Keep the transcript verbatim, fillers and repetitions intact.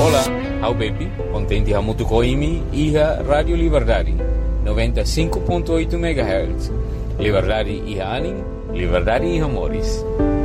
Olá, ao Pepe, contente a muito coimi e a Rádio Liberdade, noventa e cinco ponto oito megahertz. Liberdade e anim, liberdade e amores.